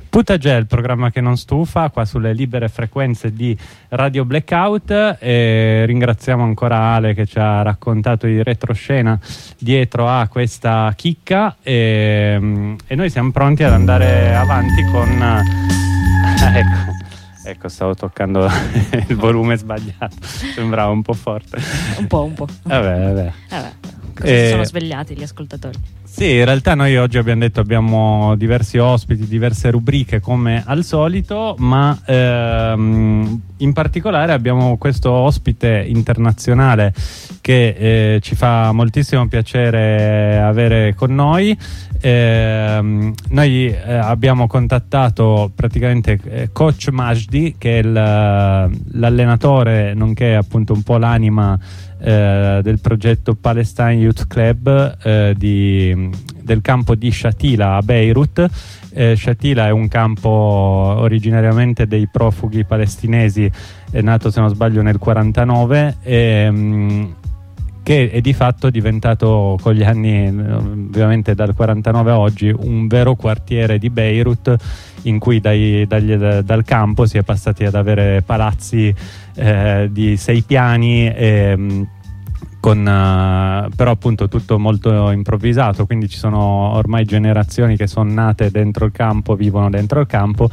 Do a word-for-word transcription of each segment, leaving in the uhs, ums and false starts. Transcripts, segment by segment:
Putagè, il programma che non stufa, qua sulle libere frequenze di Radio Blackout, e ringraziamo ancora Ale che ci ha raccontato di retroscena dietro a questa chicca, e, e noi siamo pronti ad andare avanti con ecco, ecco stavo toccando il volume sbagliato, sembrava un po' forte, un po' un po' vabbè vabbè, vabbè. Così e... si sono svegliati gli ascoltatori. Sì, in realtà noi oggi abbiamo detto abbiamo diversi ospiti, diverse rubriche come al solito, ma ehm, in particolare abbiamo questo ospite internazionale che eh, ci fa moltissimo piacere avere con noi. Eh, noi eh, abbiamo contattato praticamente eh, Coach Majdi, che è l'allenatore nonché appunto un po' l'anima Eh, del progetto Palestine Youth Club eh, di, del campo di Shatila a Beirut. eh, Shatila è un campo originariamente dei profughi palestinesi, è nato se non sbaglio nel quarantanove, e, mh, che è di fatto diventato con gli anni, ovviamente dal quarantanove a oggi, un vero quartiere di Beirut, in cui dai, dagli, dal campo si è passati ad avere palazzi eh, di sei piani, e, con, uh, però appunto tutto molto improvvisato, quindi ci sono ormai generazioni che sono nate dentro il campo, vivono dentro il campo,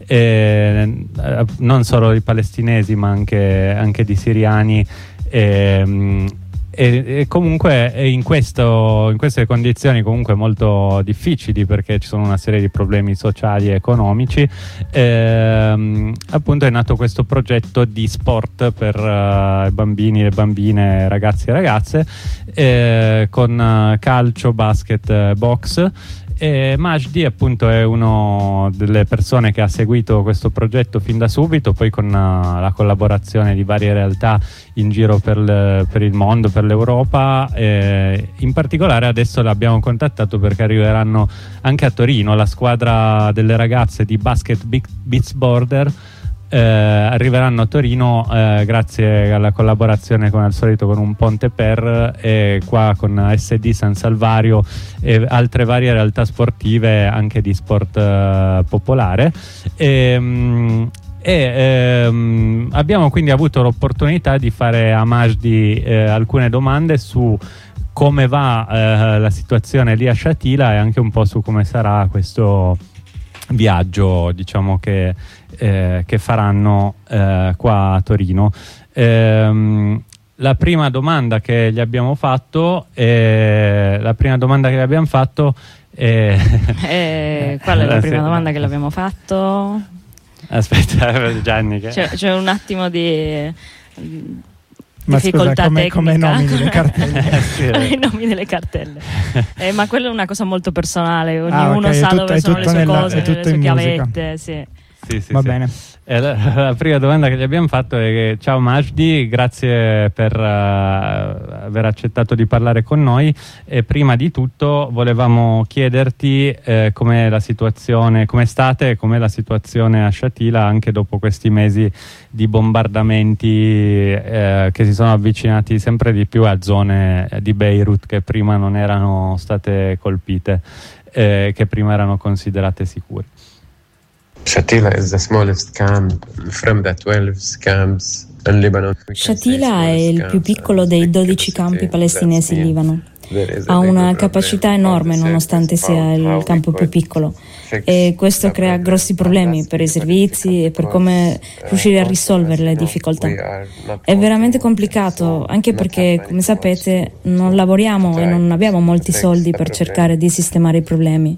e, uh, non solo di palestinesi ma anche, anche di siriani, e, um, E, e comunque in, questo, in queste condizioni comunque molto difficili, perché ci sono una serie di problemi sociali e economici, ehm, appunto è nato questo progetto di sport per uh, i bambini, le bambine, ragazzi e ragazze, eh, con uh, calcio, basket, box. E Majdi appunto è una delle persone che ha seguito questo progetto fin da subito, poi con uh, la collaborazione di varie realtà in giro per, le, per il mondo, per l'Europa. Eh, in particolare adesso l'abbiamo contattato perché arriveranno anche a Torino la squadra delle ragazze di Basket Beats Border. Eh, arriveranno a Torino eh, grazie alla collaborazione, come al solito, con un Ponte Per, e qua con S D San Salvario e altre varie realtà sportive anche di sport eh, popolare. E, mh, e ehm, abbiamo quindi avuto l'opportunità di fare a Majdi eh, alcune domande su come va eh, la situazione lì a Shatila, e anche un po' su come sarà questo viaggio, diciamo, che Eh, che faranno eh, qua a Torino. Ehm, la prima domanda che gli abbiamo fatto è, la prima domanda che gli abbiamo fatto è, eh, qual è la prima domanda che l'abbiamo fatto? Aspetta, Gianni, che... c'è, c'è un attimo di ma difficoltà scusa, come, tecnica. come i nomi delle cartelle. sì, I nomi delle cartelle. Eh, ma quella è una cosa molto personale, ognuno ah, okay, sa tutto, dove sono le sue nella, cose, le sue chiavette, sì. Sì, sì, va sì. bene. Eh, la, la prima domanda che gli abbiamo fatto è che, ciao Majdi, grazie per uh, aver accettato di parlare con noi, e prima di tutto volevamo chiederti eh, com'è la situazione, com'è stata e com'è la situazione a Shatila anche dopo questi mesi di bombardamenti eh, che si sono avvicinati sempre di più a zone di Beirut che prima non erano state colpite, eh, che prima erano considerate sicure. Shatila is the smallest camp from the twelve camps in Lebanon. Shatila è il più piccolo dei dodici campi palestinesi in Libano. Ha una capacità enorme nonostante sia il campo più piccolo, e questo crea grossi problemi per i servizi e per come riuscire a risolvere le difficoltà. È veramente complicato, anche perché, come sapete, non lavoriamo e non abbiamo molti soldi per cercare di sistemare i problemi.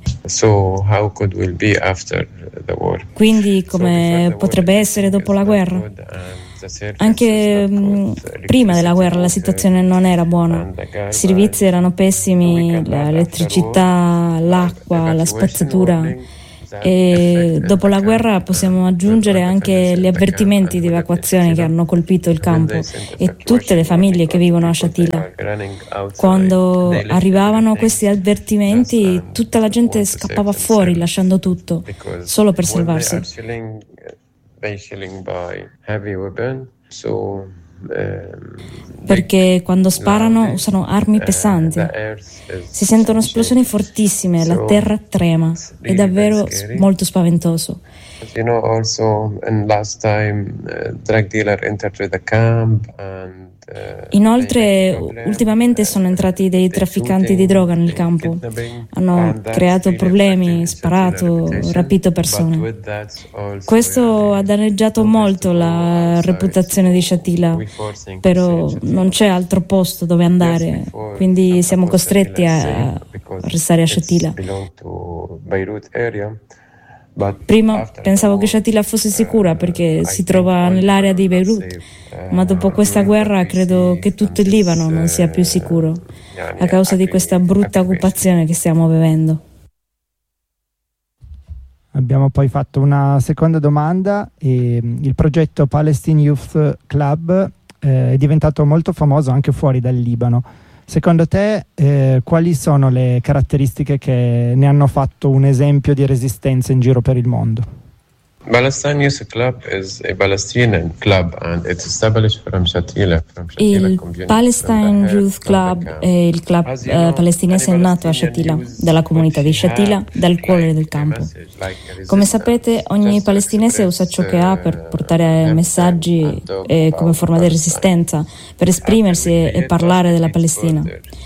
Quindi come potrebbe essere dopo la guerra? Anche mh, prima della guerra la situazione non era buona, i servizi erano pessimi, l'elettricità, l'acqua, la spazzatura, e dopo la guerra possiamo aggiungere anche gli avvertimenti di evacuazione che hanno colpito il campo e tutte le famiglie che vivono a Shatila. Quando arrivavano questi avvertimenti, tutta la gente scappava fuori lasciando tutto solo per salvarsi. By shelling by heavy weapon, so perché quando sparano usano armi pesanti. Si sentono esplosioni fortissime, la terra trema, è davvero molto spaventoso. You know, also, and last time, uh, drug dealer entered the camp and, uh, Inoltre, ultimamente sono entrati dei trafficanti di droga nel campo. Hanno creato problemi, sparato, rapito persone. Questo ha danneggiato molto la reputazione di Shatila, però non c'è altro posto dove andare, quindi siamo costretti a restare a Shatila. Prima pensavo che Shatila fosse sicura perché si trova nell'area di Beirut, ma dopo questa guerra credo che tutto il Libano non sia più sicuro a causa di questa brutta occupazione che stiamo vivendo. Abbiamo poi fatto una seconda domanda e il progetto Palestine Youth Club eh, è diventato molto famoso anche fuori dal Libano. Secondo te eh, quali sono le caratteristiche che ne hanno fatto un esempio di resistenza in giro per il mondo? Palestine Youth Club is a Palestinian club and it's established from Shatila. From Shatila il Palestine Youth Club è il club eh, palestinese nato a Shatila, dalla comunità di Shatila, dal cuore del campo. Come sapete, ogni palestinese usa ciò che ha per portare messaggi e come forma di resistenza, per esprimersi e parlare della Palestina.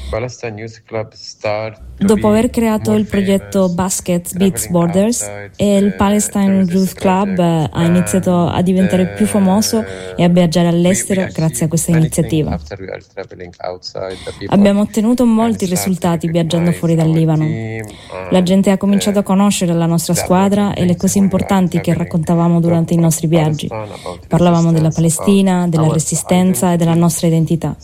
Dopo aver creato il progetto Basket Beats Borders, il Palestine Youth Club ha iniziato a diventare più famoso e a viaggiare all'estero grazie a questa iniziativa. Abbiamo ottenuto molti risultati viaggiando fuori dal Libano. La gente ha cominciato a conoscere la nostra squadra e le cose importanti che raccontavamo durante i nostri viaggi. Parlavamo della Palestina, della resistenza e della nostra identità.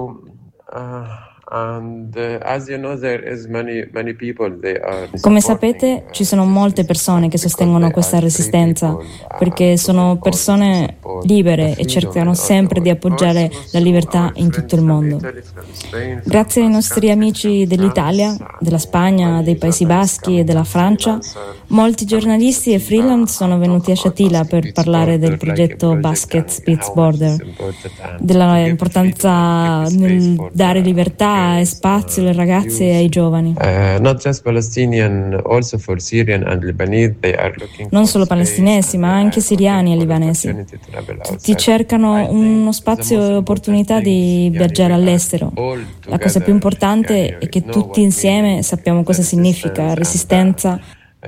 Come sapete, ci sono molte persone che sostengono questa resistenza perché sono persone libere e cercano sempre di appoggiare la libertà in tutto il mondo. Grazie ai nostri amici dell'Italia, della Spagna, dei Paesi Baschi e della Francia, molti giornalisti e freelance sono venuti a Shatila per parlare del progetto Basket Beats Border, della importanza nel dare libertà e spazio alle ragazze e ai giovani. Non solo palestinesi, ma anche siriani e libanesi. Tutti cercano uno spazio e opportunità di viaggiare all'estero. La cosa più importante è che tutti insieme sappiamo cosa significa resistenza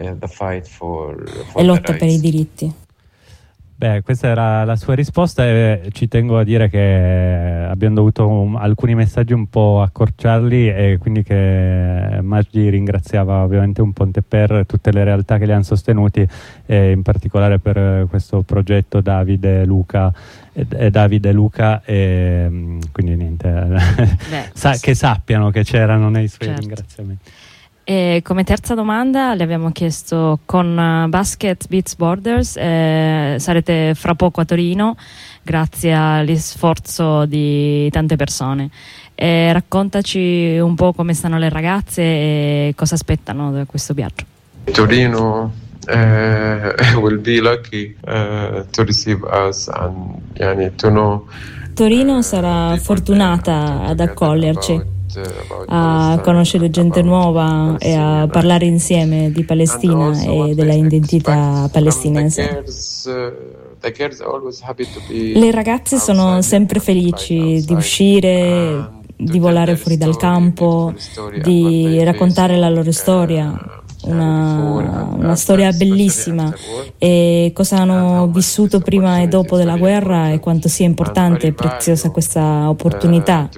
e lotta per i diritti. Beh, questa era la sua risposta e ci tengo a dire che abbiamo dovuto um, alcuni messaggi un po' accorciarli e quindi che Maggi ringraziava ovviamente Un Ponte per tutte le realtà che li hanno sostenuti e in particolare per questo progetto Davide, Luca e, e Davide Luca e quindi niente, Beh, sa, che sappiano che c'erano nei suoi certo. ringraziamenti. E come terza domanda le abbiamo chiesto con Basket Beats Borders, eh, sarete fra poco a Torino grazie all'sforzo di tante persone. E raccontaci un po' come stanno le ragazze e cosa aspettano da questo viaggio. Torino uh, will be lucky uh, to receive us and yani, to know, Torino sarà fortunata ad accoglierci, a conoscere gente nuova e a parlare insieme di Palestina e della identità palestinese. Le ragazze sono sempre felici di uscire, di volare fuori dal campo, di raccontare la loro storia. Una, una storia bellissima e cosa hanno vissuto prima e dopo della guerra e quanto sia importante e preziosa questa opportunità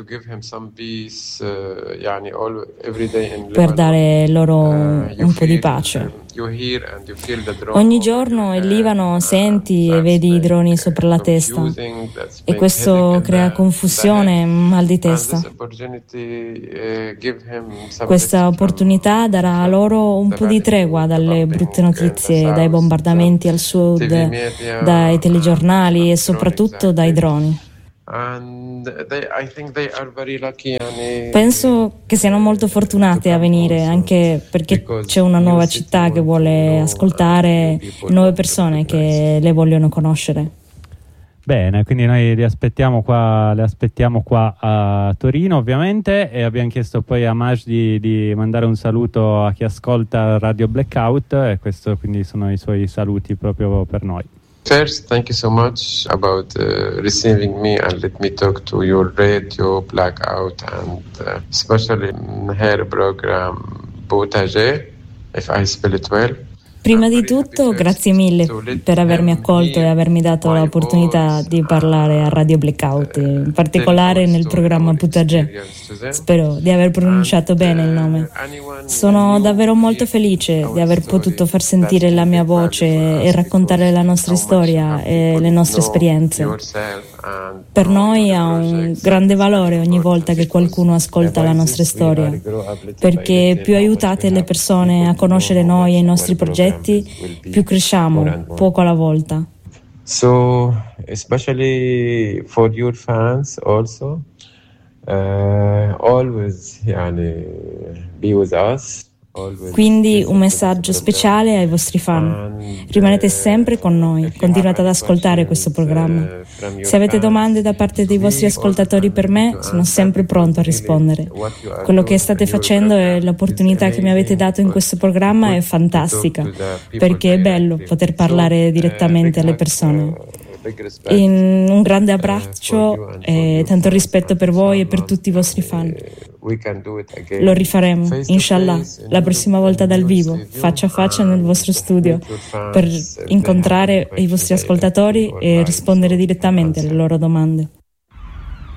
per dare loro un po' di pace. Ogni giorno in Libano senti e vedi i droni sopra la testa e questo crea confusione e mal di testa. Questa opportunità darà loro un po' di tregua dalle brutte notizie, dai bombardamenti al sud, dai telegiornali e soprattutto dai droni. Penso che siano molto fortunate a venire, anche perché c'è una nuova città che vuole ascoltare nuove persone che le vogliono conoscere. Bene, quindi noi li aspettiamo qua, le aspettiamo qua a Torino ovviamente, e abbiamo chiesto poi a Maj di, di mandare un saluto a chi ascolta Radio Blackout, e questo quindi sono i suoi saluti proprio per noi. First, thank you so much about uh, receiving me and let me talk to your Radio Blackout and uh, especially her program Botage, if I spell it well. Prima di tutto, grazie mille per avermi accolto e avermi dato l'opportunità di parlare a Radio Blackout, in particolare nel programma Potager. Spero di aver pronunciato bene il nome. Sono davvero molto felice di aver potuto far sentire la mia voce e raccontare la nostra storia e le nostre esperienze. Per noi ha un grande valore ogni volta che qualcuno ascolta la nostra storia, perché più aiutate le persone a conoscere noi e i nostri progetti, più cresciamo, poco alla volta. So, especially for your fans also, uh, always yani, be with us. Quindi un messaggio speciale ai vostri fan: rimanete sempre con noi, continuate ad ascoltare questo programma. Se avete domande da parte dei vostri ascoltatori per me, sono sempre pronto a rispondere. Quello che state facendo e l'opportunità che mi avete dato in questo programma è fantastica, perché è bello poter parlare direttamente alle persone. In un grande abbraccio e tanto rispetto per voi e per tutti i vostri fan. Lo rifaremo, inshallah, la prossima volta dal vivo, faccia a faccia nel vostro studio, per incontrare i vostri ascoltatori e rispondere direttamente alle loro domande.